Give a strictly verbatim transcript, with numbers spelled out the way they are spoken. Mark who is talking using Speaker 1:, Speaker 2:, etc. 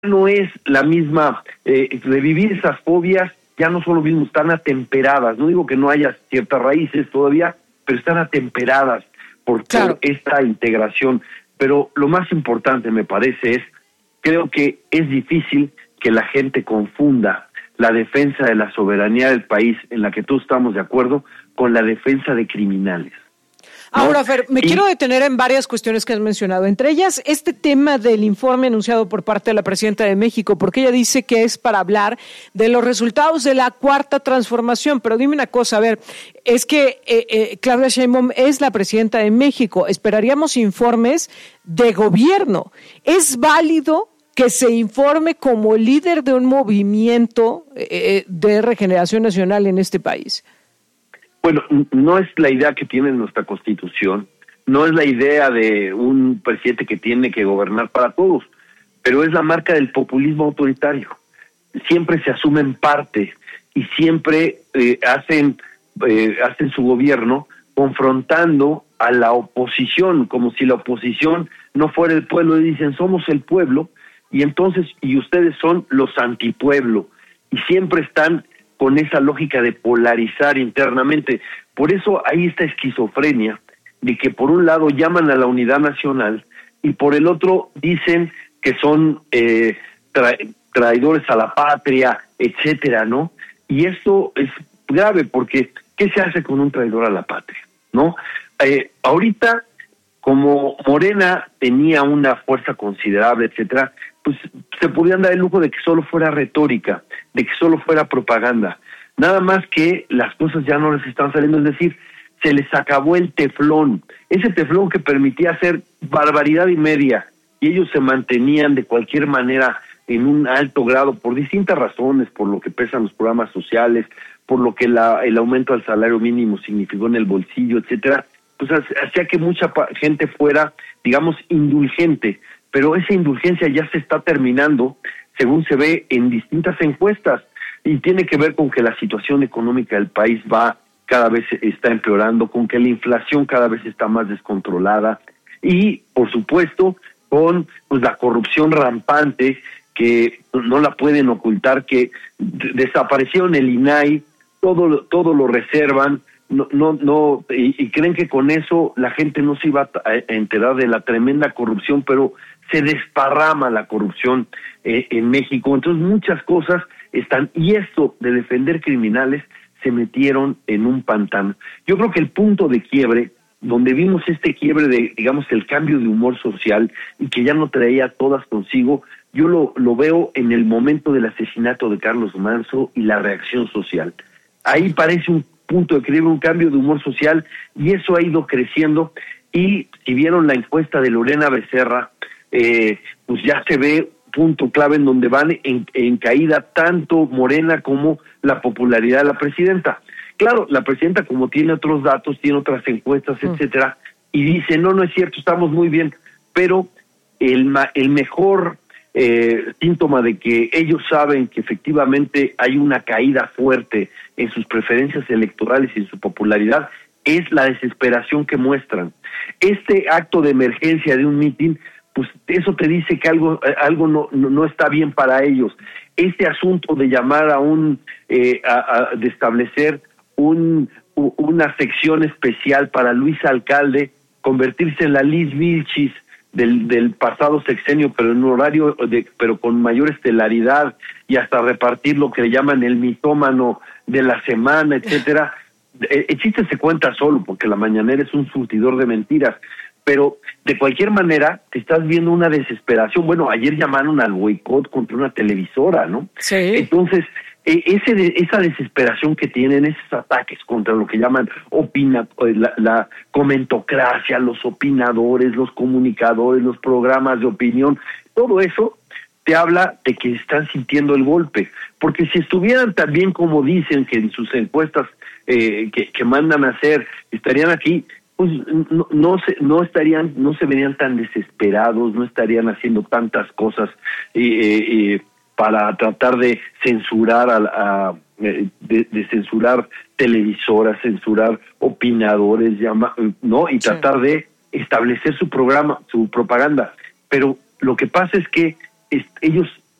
Speaker 1: no es la misma, eh, revivir esas fobias, ya no son lo mismo, están atemperadas. No digo que no haya ciertas raíces todavía, pero están atemperadas por, claro. por esta integración. Pero lo más importante, me parece, es, creo que es difícil que la gente confunda la defensa de la soberanía del país, en la que todos estamos de acuerdo, con la defensa de criminales. ¿No?
Speaker 2: Ahora, Fer, me y... quiero detener en varias cuestiones que has mencionado, entre ellas este tema del informe anunciado por parte de la Presidenta de México, porque ella dice que es para hablar de los resultados de la Cuarta Transformación, pero dime una cosa, a ver, es que eh, eh, Claudia Sheinbaum es la Presidenta de México, esperaríamos informes de gobierno, ¿es válido que se informe como líder de un movimiento eh, de regeneración nacional en este país?
Speaker 1: Bueno, no es la idea que tiene nuestra Constitución, no es la idea de un presidente que tiene que gobernar para todos, pero es la marca del populismo autoritario. Siempre se asumen parte y siempre eh, hacen, eh, hacen su gobierno confrontando a la oposición, como si la oposición no fuera el pueblo, y dicen somos el pueblo, y entonces, y ustedes son los antipueblo, y siempre están con esa lógica de polarizar internamente. Por eso hay esta esquizofrenia de que por un lado llaman a la unidad nacional y por el otro dicen que son eh, tra- traidores a la patria, etcétera, ¿no? Y esto es grave porque ¿qué se hace con un traidor a la patria? ¿No? Eh, ahorita, como Morena tenía una fuerza considerable, etcétera, pues se podían dar el lujo de que solo fuera retórica, de que solo fuera propaganda. Nada más que las cosas ya no les están saliendo, es decir, se les acabó el teflón, ese teflón que permitía hacer barbaridad y media, y ellos se mantenían de cualquier manera en un alto grado por distintas razones, por lo que pesan los programas sociales, por lo que la, el aumento al salario mínimo significó en el bolsillo, etcétera, pues hacía que mucha gente fuera, digamos, indulgente, pero esa indulgencia ya se está terminando, según se ve en distintas encuestas, y tiene que ver con que la situación económica del país va, cada vez está empeorando, con que la inflación cada vez está más descontrolada, y, por supuesto, con pues la corrupción rampante, que no la pueden ocultar, que desaparecieron el I N A I, todo, todo lo reservan, no, no, no, y, y creen que con eso la gente no se iba a enterar de la tremenda corrupción, pero se desparrama la corrupción eh, en México. Entonces muchas cosas están, y esto de defender criminales se metieron en un pantano. Yo creo que el punto de quiebre, donde vimos este quiebre de, digamos, el cambio de humor social y que ya no traía todas consigo, yo lo, lo veo en el momento del asesinato de Carlos Manzo y la reacción social. Ahí parece un punto de quiebre, un cambio de humor social, y eso ha ido creciendo. Y si vieron la encuesta de Lorena Becerra, eh, pues ya se ve punto clave en donde van en, en caída tanto Morena como la popularidad de la presidenta. Claro, la presidenta, como tiene otros datos, tiene otras encuestas, mm. etcétera, y dice, no, no es cierto, estamos muy bien, pero el, ma- el mejor eh, síntoma de que ellos saben que efectivamente hay una caída fuerte en sus preferencias electorales y en su popularidad es la desesperación que muestran. Este acto de emergencia de un mitin, pues eso te dice que algo algo no, no, no está bien para ellos. Este asunto de llamar a un, eh, a, a, de establecer un, una sección especial para Luis Alcalde, convertirse en la Liz Vilchis del, del pasado sexenio, pero en un horario, de, pero con mayor estelaridad, y hasta repartir lo que le llaman el mitómano de la semana, etcétera. El chiste se cuenta solo, porque la mañanera es un surtidor de mentiras, pero de cualquier manera te estás viendo una desesperación. Bueno, ayer llamaron al boicot contra una televisora, ¿no?
Speaker 2: Sí.
Speaker 1: Entonces, ese de, esa desesperación que tienen, esos ataques contra lo que llaman opina, la, la comentocracia, los opinadores, los comunicadores, los programas de opinión, todo eso te habla de que están sintiendo el golpe, porque si estuvieran tan bien como dicen que en sus encuestas eh, que, que mandan a hacer, estarían aquí, pues no, no se no estarían, no se verían tan desesperados, no estarían haciendo tantas cosas eh, eh, para tratar de censurar a, a de, de censurar televisoras, censurar opinadores, llama, no, y tratar sí. de establecer su programa, su propaganda. Pero lo que pasa es que es, ellos